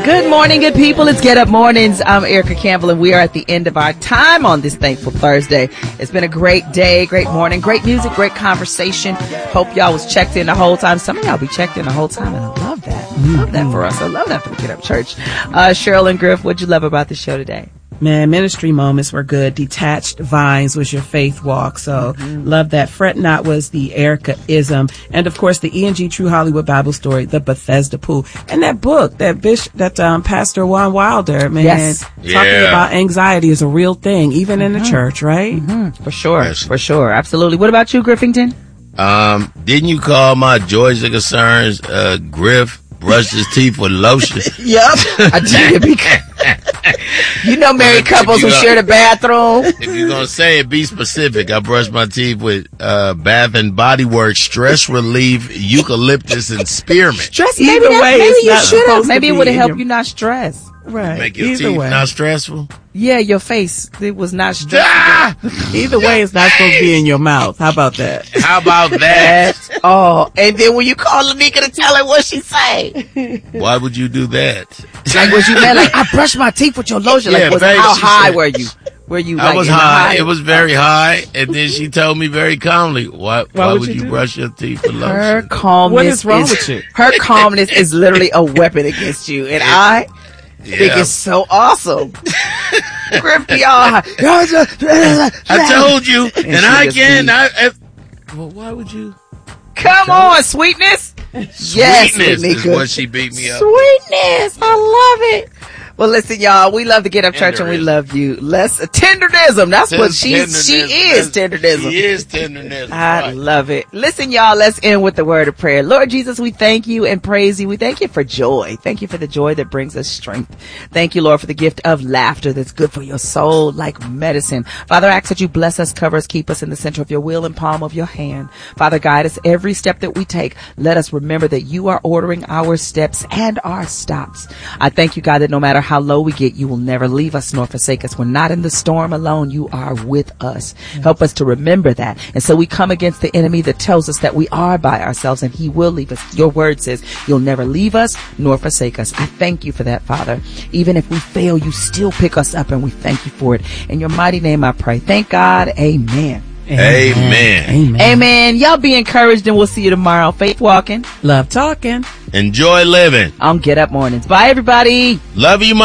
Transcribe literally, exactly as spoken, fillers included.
Good morning, good people. It's Get Up Mornings. I'm Erica Campbell, and we are at the end of our time on this thankful Thursday. It's been a great day, great morning, great music, great conversation. Hope y'all was checked in the whole time. Some of y'all be checked in the whole time, and I love that. I love that for us. I love that for the Get Up Church. Uh, Cheryl and Griff, what'd you love about the show today? Man, ministry moments were good. Detached Vines was your faith walk. So mm-hmm. love that. Fret Not was the Erica-ism. And of course, the E and G True Hollywood Bible Story, the Bethesda Pool. And that book, that bishop, that um, Pastor Juan Wilder, man, yes. talking yeah. about anxiety is a real thing, even mm-hmm. in the church, right? Mm-hmm. For sure. Yes. For sure. Absolutely. What about you, Griffington? Um, didn't you call my joys and concerns, uh, Griff brushed his teeth with lotion? Yep. I did because you know married couples who share the bathroom. If you're going to say it, be specific. I brushed my teeth with uh, Bath and Body Works Stress Relief Eucalyptus and Spearmint. Stress, Either maybe, way, maybe it's you not should have. supposed to Maybe it be would have in helped your- you not stress. Right. Make your Either teeth way. not stressful. Yeah, your face. It was not stressful. Ah! Either way, it's not supposed to be in your mouth. How about that? How about that? Oh, and then when you call Lanika to tell her what she say, Why would you do that? like was you mad? Like I brushed my teeth with your lotion. Yeah, Like was, baby, how she high said- were you? Were you? I like, was in the high. high. It was very high. And then she told me very calmly, why, why, would would you you do brush your teeth with lotion? Her calmness. What is wrong with you? Her calmness is literally a weapon against you, and I Yeah. think it's so awesome. Griff, y'all. I told you, and, she I just can. be- I, I, well, why would you? Come on, sweetness. Yes, Sweetness is Lanika. what she beat me up. Sweetness. I love it. Well, listen, y'all, we love to Get Up Church and we Tenderism. love you. Less uh, tenderism. That's what she Tenderness. she is, tenderism. She is tenderness. I Right. love it. Listen, y'all, let's end with the word of prayer. Lord Jesus, we thank you and praise you. We thank you for joy. Thank you for the joy that brings us strength. Thank you, Lord, for the gift of laughter that's good for your soul like medicine. Father, I ask that you bless us, cover us, keep us in the center of your will and palm of your hand. Father, guide us every step that we take. Let us remember that you are ordering our steps and our stops. I thank you, God, that no matter how low we get, you will never leave us nor forsake us. We're not in the storm alone. You are with us. Help us to remember that. And so we come against the enemy that tells us that we are by ourselves and he will leave us. Your word says you'll never leave us nor forsake us. I thank you for that, Father. Even if we fail, you still pick us up and we thank you for it. In your mighty name I pray. Thank God. Amen. Amen. Amen. Amen. Y'all be encouraged and we'll see you tomorrow. Faith walking Love talking. Enjoy living. on Get Up Mornings. Bye, everybody. Love you,